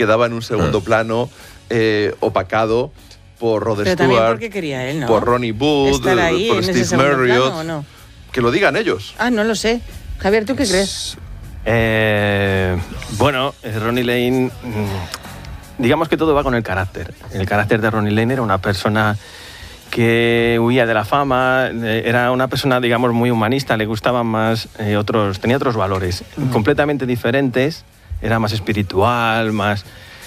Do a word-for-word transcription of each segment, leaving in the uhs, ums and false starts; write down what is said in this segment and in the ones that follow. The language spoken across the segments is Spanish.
quedaba en un segundo ah. plano, eh, opacado por Rod Pero Stewart, quería él, ¿no? por Ronnie Wood, ahí, por Steve Marriott. Plano, ¿o no? Que lo digan ellos. Ah, no lo sé. Javier, ¿tú qué crees? Eh, bueno, Ronnie Lane, digamos que todo va con el carácter. El carácter de Ronnie Lane era una persona que huía de la fama, era una persona, digamos, muy humanista, le gustaban más eh, otros, tenía otros valores mm. completamente diferentes, era más espiritual, más...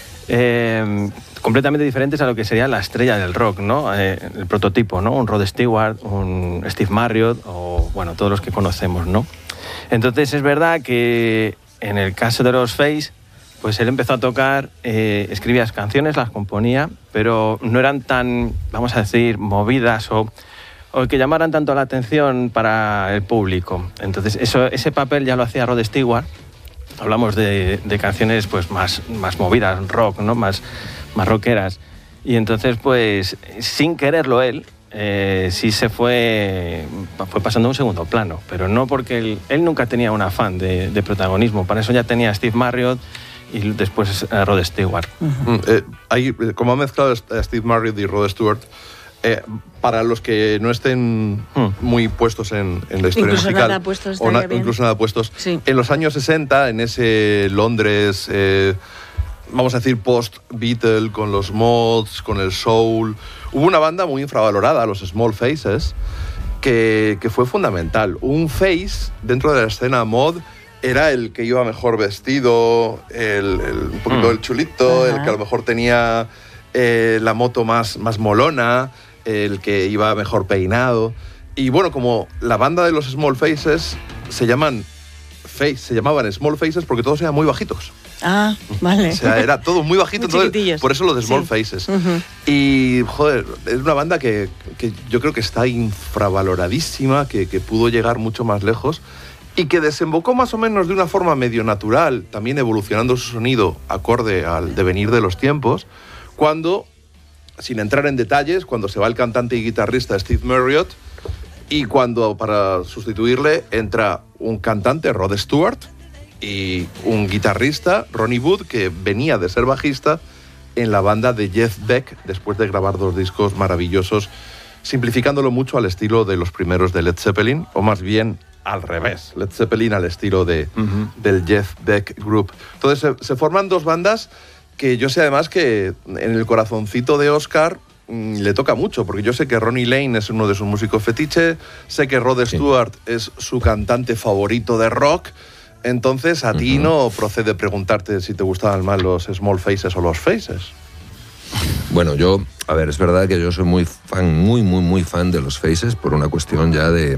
Eh, completamente diferentes a lo que sería la estrella del rock, ¿no? Eh, el prototipo, ¿no? Un Rod Stewart, un Steve Marriott o, bueno, todos los que conocemos, ¿no? Entonces es verdad que en el caso de los Face, pues él empezó a tocar, eh, escribía canciones, las componía, pero no eran tan, vamos a decir, movidas o, o que llamaran tanto la atención para el público. Entonces eso, ese papel ya lo hacía Rod Stewart. Hablamos de, de canciones pues más, más movidas, rock, ¿no? Más, más rockeras. Y entonces, pues, sin quererlo él, eh, sí se fue, fue pasando a un segundo plano. Pero no porque él, él nunca tenía un afán de, de protagonismo. Para eso ya tenía a Steve Marriott y después a Rod Stewart. Uh-huh. eh, hay, como ha mezclado a Steve Marriott y Rod Stewart, eh, para los que no estén hmm. muy puestos en, en la historia incluso musical, nada puestos, o na, incluso nada puestos, sí. en los años sesenta, en ese Londres, eh, vamos a decir post-Beatle, con los mods, con el soul, hubo una banda muy infravalorada, los Small Faces, que, que fue fundamental. Un face dentro de la escena mod era el que iba mejor vestido, el, el, un poquito hmm. el chulito, Ajá. el que a lo mejor tenía eh, la moto más, más molona, el que iba mejor peinado. Y bueno, como la banda de los Small Faces se llaman face, se llamaban Small Faces porque todos eran muy bajitos. Ah, vale. O sea, era todo muy bajito, muy entonces, por eso lo de Small sí. Faces. Uh-huh. Y, joder, es una banda que, que yo creo que está infravaloradísima, que, que pudo llegar mucho más lejos y que desembocó más o menos de una forma medio natural, también evolucionando su sonido acorde al devenir de los tiempos, cuando, sin entrar en detalles, cuando se va el cantante y guitarrista Steve Marriott y cuando para sustituirle entra un cantante, Rod Stewart, y un guitarrista, Ronnie Wood, que venía de ser bajista en la banda de Jeff Beck después de grabar dos discos maravillosos, simplificándolo mucho al estilo de los primeros de Led Zeppelin, o más bien al revés, Led Zeppelin al estilo de, uh-huh. del Jeff Beck Group. Entonces se, se forman dos bandas que yo sé además que en el corazoncito de Oscar mmm, le toca mucho, porque yo sé que Ronnie Lane es uno de sus músicos fetiche, sé que Rod sí. Stewart es su cantante favorito de rock, entonces a uh-huh. ti no procede preguntarte si te gustaban más los Small Faces o los Faces. Bueno, yo, a ver, es verdad que yo soy muy fan, muy, muy, muy fan de los Faces por una cuestión ya de,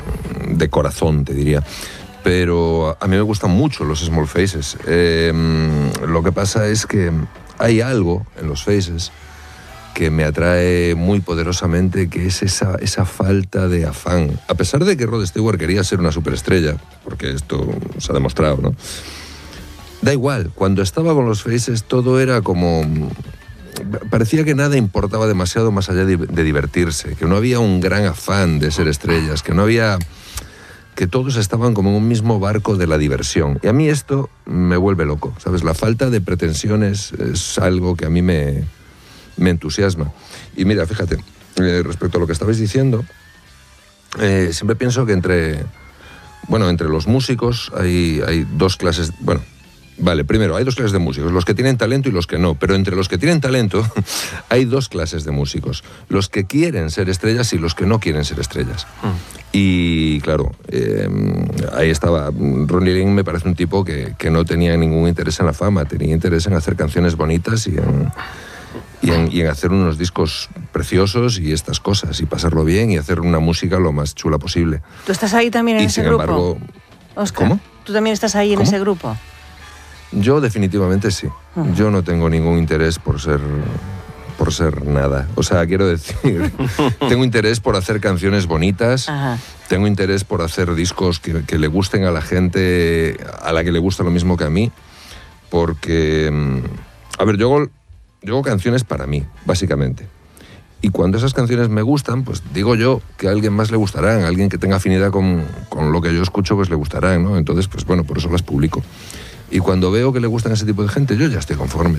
de corazón, te diría. Pero a mí me gustan mucho los Small Faces. Eh, lo que pasa es que hay algo en los Faces que me atrae muy poderosamente, que es esa, esa falta de afán. A pesar de que Rod Stewart quería ser una superestrella, porque esto se ha demostrado, ¿no? Da igual, cuando estaba con los Faces todo era como... Parecía que nada importaba demasiado más allá de, de divertirse, que no había un gran afán de ser estrellas, que no había... que todos estaban como en un mismo barco de la diversión. Y a mí esto me vuelve loco, ¿sabes? La falta de pretensiones es algo que a mí me, me entusiasma. Y mira, fíjate, eh, respecto a lo que estabais diciendo, eh, siempre pienso que entre, bueno, entre los músicos hay, hay dos clases... Bueno, vale, primero, hay dos clases de músicos, los que tienen talento y los que no, pero entre los que tienen talento hay dos clases de músicos, los que quieren ser estrellas y los que no quieren ser estrellas. Mm. Y claro, eh, ahí estaba, Ronnie Lane me parece un tipo que, que no tenía ningún interés en la fama, tenía interés en hacer canciones bonitas y en, y, en, y en hacer unos discos preciosos y estas cosas, y pasarlo bien y hacer una música lo más chula posible. ¿Tú estás ahí también en y ese sin grupo? Embargo, Oscar, ¿cómo? ¿Tú también estás ahí en ¿Cómo? ese grupo? Yo definitivamente sí. Uh-huh. Yo no tengo ningún interés por ser, por ser nada. O sea, quiero decir, tengo interés por hacer canciones bonitas, uh-huh. tengo interés por hacer discos que, que le gusten a la gente, a la que le gusta lo mismo que a mí, porque, a ver, yo hago, yo hago canciones para mí, básicamente. Y cuando esas canciones me gustan, pues digo yo que a alguien más le gustarán, a alguien que tenga afinidad con, con lo que yo escucho, pues le gustarán, ¿no? Entonces, pues bueno, por eso las publico. Y cuando veo que le gustan a ese tipo de gente, yo ya estoy conforme.